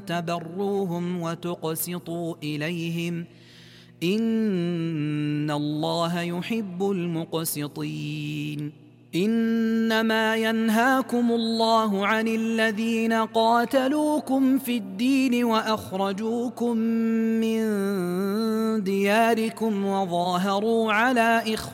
تبروهم وتقسطوا إليهم إن الله يحب المقسطين. إنما ينهاكم الله عن الذين قاتلوكم في الدين وأخرجوكم من دياركم وظاهروا على